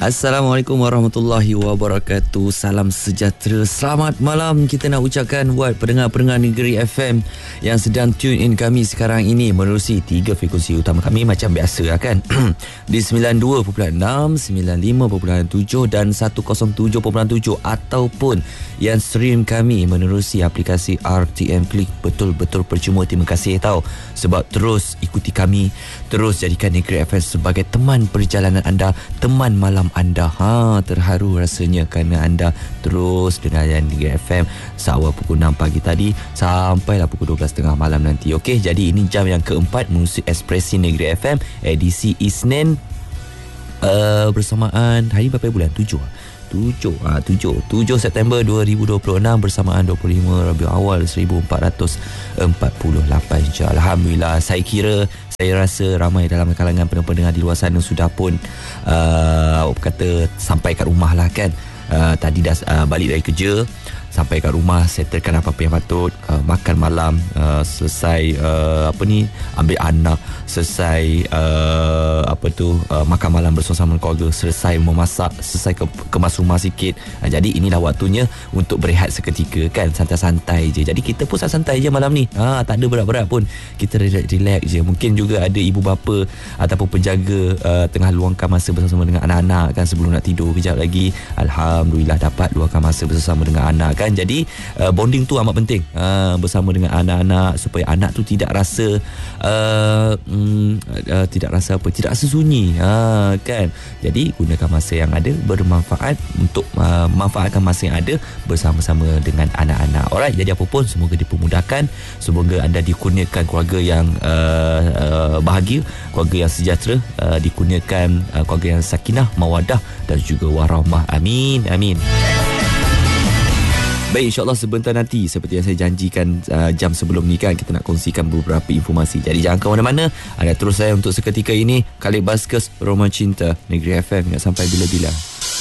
Assalamualaikum warahmatullahi wabarakatuh. Salam sejahtera. Selamat malam kita nak ucapkan buat pendengar-pendengar Negeri FM yang sedang tune in kami sekarang ini menerusi 3 frekuensi utama kami macam biasa kan. Di 92.6, 95.7 dan 107.7 ataupun yang stream kami menerusi aplikasi RTM Klik. Betul-betul percuma. Terima kasih tahu sebab terus ikuti kami, terus jadikan Negeri FM sebagai teman perjalanan anda, teman malam anda. Terharu rasanya kerana anda terus dengarkan Negeri FM seawal pukul 6 pagi tadi sampailah pukul 12.30 malam nanti. Okey, jadi ini jam yang keempat mengusut Ekspresi Negeri FM edisi Isnin bersamaan hari berapa bulan? 7 September 2026 bersamaan 25 Rabiul Awal 1448 Hijrah. Alhamdulillah, saya rasa ramai dalam kalangan pendengar di luar sana sudah pun kata sampai kat rumah lah kan. Tadi dah balik dari kerja, sampai kat rumah, settlekan apa-apa yang patut, makan malam, selesai ambil anak, selesai makan malam bersama keluarga, selesai memasak, selesai kemas rumah sikit. Jadi inilah waktunya untuk berehat seketika kan, santai-santai je. Jadi kita pun santai je malam ni, tak ada berat-berat pun, kita relax je. Mungkin juga ada ibu bapa ataupun penjaga tengah luangkan masa bersama dengan anak-anak kan, sebelum nak tidur kejap lagi. Alhamdulillah dapat luangkan masa bersama dengan anak kan. Jadi bonding tu amat penting bersama dengan anak-anak, supaya anak tu tidak rasa tidak rasa sunyi kan. Jadi gunakan masa yang ada, bermanfaat untuk manfaatkan masa yang ada bersama-sama dengan anak-anak. Alright, jadi apa pun semoga dipermudahkan, semoga anda dikurniakan keluarga yang bahagia, keluarga yang sejahtera, dikurniakan keluarga yang sakinah, mawadah dan juga warahmah. Amin, amin. Baik, insyaAllah sebentar nanti seperti yang saya janjikan jam sebelum ni kan, kita nak kongsikan beberapa informasi. Jadi jangan ke mana-mana, anda terus saya untuk seketika ini. Khalid Baskes, Roman Cinta, Negeri FM, sampai bila-bila.